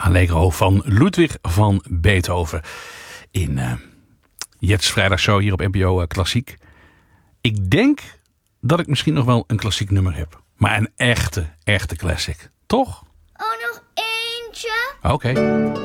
Allegro van Ludwig van Beethoven. In Jets Vrijdagshow hier op NPO Klassiek. Ik denk dat ik misschien nog wel een klassiek nummer heb. Maar een echte classic. Toch? Oh, nog eentje? Oké.